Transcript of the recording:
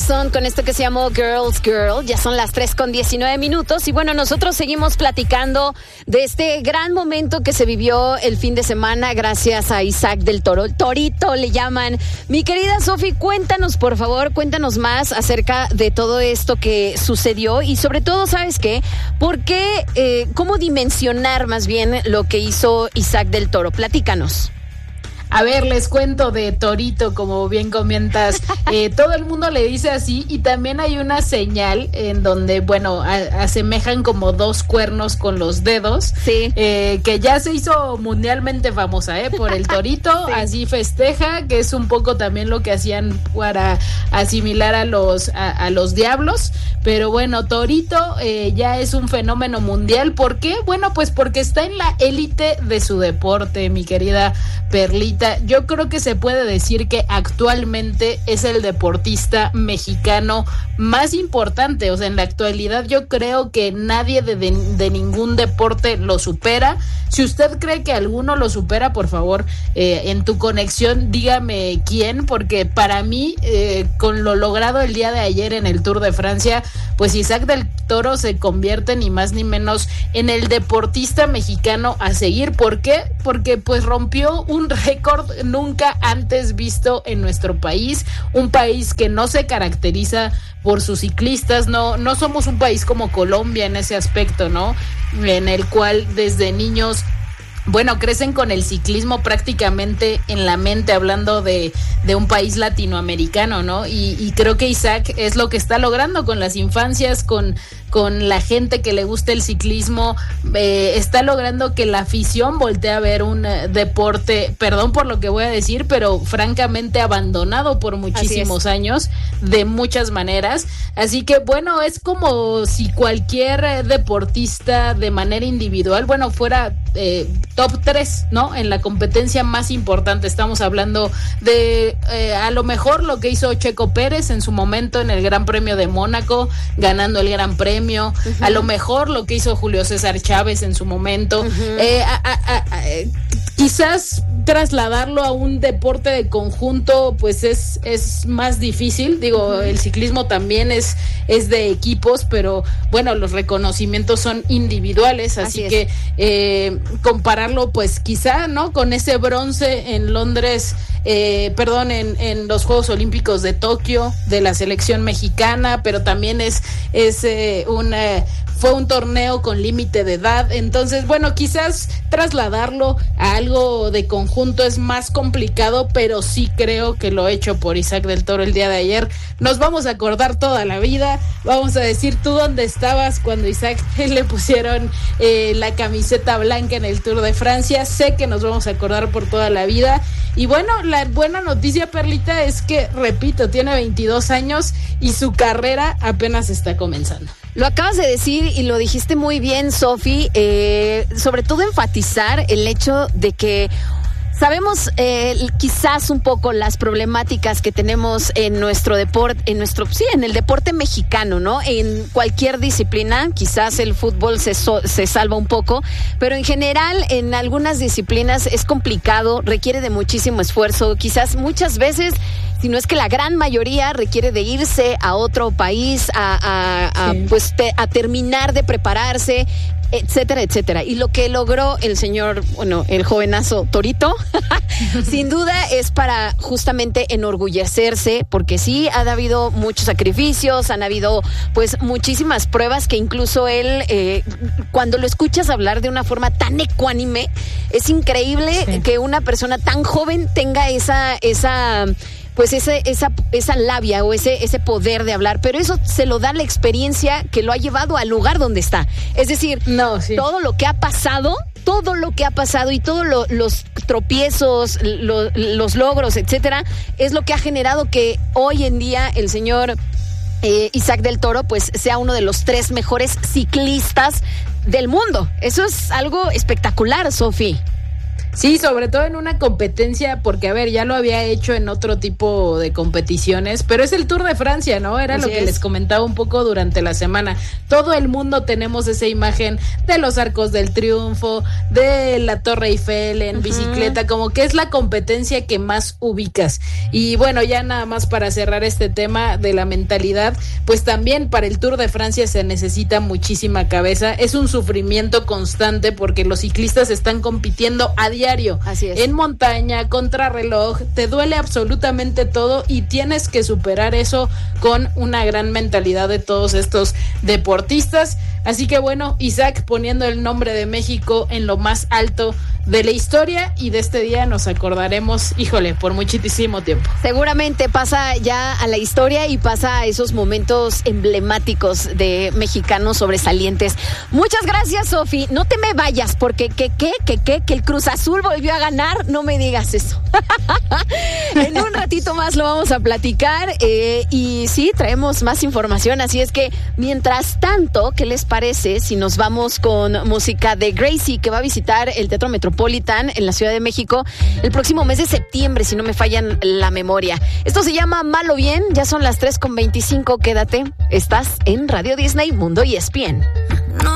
Jackson con esto que se llamó Girls Girl. Ya son las 3:19 y bueno, nosotros seguimos platicando de este gran momento que se vivió el fin de semana gracias a Isaac del Toro. Torito le llaman. Mi querida Sofi, cuéntanos por favor, cuéntanos más acerca de todo esto que sucedió y sobre todo, ¿sabes qué? ¿Por qué? ¿Cómo dimensionar más bien lo que hizo Isaac del Toro? Platícanos. A ver, les cuento de Torito, como bien comentas, todo el mundo le dice así y también hay una señal en donde, bueno, asemejan como dos cuernos con los dedos, sí. Que ya se hizo mundialmente famosa, por el Torito, sí. Así festeja, que es un poco también lo que hacían para asimilar a los diablos, pero bueno, Torito ya es un fenómeno mundial. ¿Por qué? Bueno, pues porque está en la élite de su deporte, mi querida Perlita. Yo creo que se puede decir que actualmente es el deportista mexicano más importante, o sea, en la actualidad yo creo que nadie de ningún deporte lo supera. Si usted cree que alguno lo supera, por favor, en tu conexión dígame quién, porque para mí, con lo logrado el día de ayer en el Tour de Francia, pues Isaac del Toro se convierte ni más ni menos en el deportista mexicano a seguir. ¿Por qué? Porque pues rompió un récord nunca antes visto en nuestro país, un país que no se caracteriza por sus ciclistas, no somos un país como Colombia en ese aspecto, ¿no? En el cual desde niños, bueno, crecen con el ciclismo prácticamente en la mente, hablando de un país latinoamericano, ¿no? Y creo que Isaac es lo que está logrando con las infancias, con la gente que le gusta el ciclismo, está logrando que la afición voltee a ver un deporte, perdón por lo que voy a decir, pero francamente abandonado por muchísimos años, de muchas maneras. Así que bueno, es como si cualquier deportista de manera individual, bueno, fuera top 3, ¿no? En la competencia más importante. Estamos hablando de a lo mejor lo que hizo Checo Pérez en su momento en el Gran Premio de Mónaco, ganando el Gran Premio. Uh-huh. A lo mejor lo que hizo Julio César Chávez en su momento. Uh-huh. Quizás trasladarlo a un deporte de conjunto pues es más difícil. Digo, uh-huh. El ciclismo también es de equipos, pero bueno, los reconocimientos son individuales, así que compararlo pues quizá, ¿no? Con ese bronce en Londres, en los Juegos Olímpicos de Tokio de la selección mexicana, pero también fue un torneo con límite de edad. Entonces, bueno, quizás trasladarlo a algo de conjunto es más complicado, pero sí creo que lo hecho por Isaac del Toro el día de ayer nos vamos a acordar toda la vida. Vamos a decir, ¿tú dónde estabas cuando Isaac le pusieron la camiseta blanca en el Tour de Francia? Sé que nos vamos a acordar por toda la vida. Y bueno, la buena noticia, Perlita, es que, repito, tiene 22 años y su carrera apenas está comenzando. Lo acabas de decir y lo dijiste muy bien, Sofi, sobre todo enfatizar el hecho de que sabemos quizás un poco las problemáticas que tenemos en nuestro deporte, en el deporte mexicano, ¿no? En cualquier disciplina, quizás el fútbol se salva un poco, pero en general en algunas disciplinas es complicado, requiere de muchísimo esfuerzo, quizás muchas veces, si no es que la gran mayoría requiere de irse a otro país a terminar de prepararse, etcétera, etcétera. Y lo que logró el señor, el jovenazo Torito, sin duda es para justamente enorgullecerse, porque sí ha habido muchos sacrificios, han habido pues muchísimas pruebas que incluso él, cuando lo escuchas hablar de una forma tan ecuánime, es increíble que una persona tan joven tenga esa labia o ese poder de hablar, pero eso se lo da la experiencia que lo ha llevado al lugar donde está. Es decir, todo lo que ha pasado y todos los tropiezos, los logros, etcétera, es lo que ha generado que hoy en día el señor Isaac del Toro pues sea uno de los 3 mejores ciclistas del mundo. Eso es algo espectacular, Sofi. Sí, sobre todo en una competencia, porque a ver, ya lo había hecho en otro tipo de competiciones, pero es el Tour de Francia, ¿no? Era lo que les comentaba un poco durante la semana. Todo el mundo tenemos esa imagen de los Arcos del Triunfo, de la Torre Eiffel en bicicleta, como que es la competencia que más ubicas. Y bueno, ya nada más para cerrar este tema de la mentalidad, pues también para el Tour de Francia se necesita muchísima cabeza. Es un sufrimiento constante porque los ciclistas están compitiendo a diario. Así es. En montaña, contrarreloj, te duele absolutamente todo y tienes que superar eso con una gran mentalidad de todos estos deportistas. Así que bueno, Isaac poniendo el nombre de México en lo más alto de la historia, y de este día nos acordaremos, híjole, por muchísimo tiempo. Seguramente pasa ya a la historia y pasa a esos momentos emblemáticos de mexicanos sobresalientes. Muchas gracias, Sofi. No te me vayas porque que el Cruz Azul volvió a ganar, no me digas eso. En un ratito más lo vamos a platicar y sí, traemos más información, así es que mientras tanto, ¿qué les parece si nos vamos con música de Gracie, que va a visitar el Teatro Metropolitan en la Ciudad de México el próximo mes de septiembre, si no me fallan la memoria? Esto se llama Mal o Bien, ya son las 3:25, quédate, estás en Radio Disney Mundo ESPN.